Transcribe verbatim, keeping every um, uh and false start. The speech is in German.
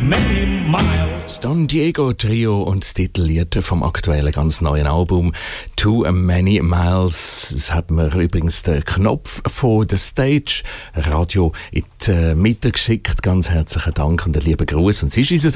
many miles. Don Diego Trio und das Titellied vom aktuellen ganz neuen Album Too Many Miles. Es hat mir übrigens den Knopf von der Stage Radio in die Mitte geschickt. Ganz herzlichen Dank und einen lieben Gruß. Und es ist unser